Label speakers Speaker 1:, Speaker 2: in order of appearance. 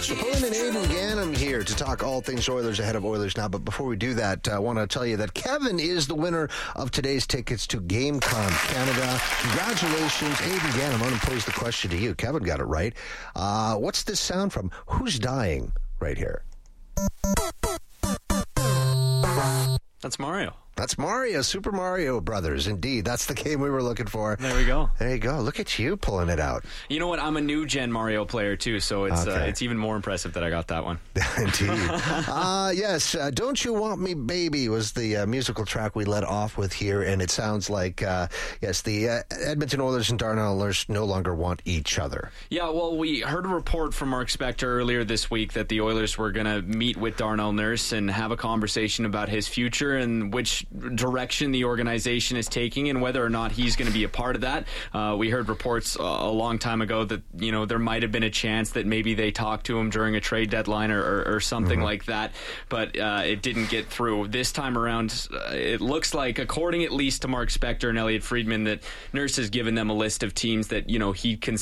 Speaker 1: Pullen and Aidan Gannam here to talk all things Oilers ahead of Oilers Now. But before we do that, I want to tell you that Kevin is the winner of today's tickets to GameCon Canada. Congratulations, Aidan Gannam. I'm going to pose the question to you. Kevin got it right. What's this sound from? Who's dying right here?
Speaker 2: That's Mario.
Speaker 1: That's Mario, Super Mario Brothers. Indeed, that's the game we were looking for.
Speaker 2: There we go.
Speaker 1: There you go. Look at you pulling it out.
Speaker 2: You know what? I'm a new gen Mario player too, so it's even more impressive that I got that one.
Speaker 1: Indeed. Yes, Don't You Want Me Baby was the musical track we led off with here, and it sounds like, yes, the Edmonton Oilers and Darnell Nurse no longer want each other.
Speaker 2: Yeah, well, we heard a report from Mark Spector earlier this week that the Oilers were going to meet with Darnell Nurse and have a conversation about his future and which direction the organization is taking and whether or not he's going to be a part of that. We heard reports a long time ago that, you know, there might have been a chance that maybe they talked to him during a trade deadline or something like that, but it didn't get through. This time around, it looks like, according at least to Mark Spector and Elliot Friedman, that Nurse has given them a list of teams that, you know, he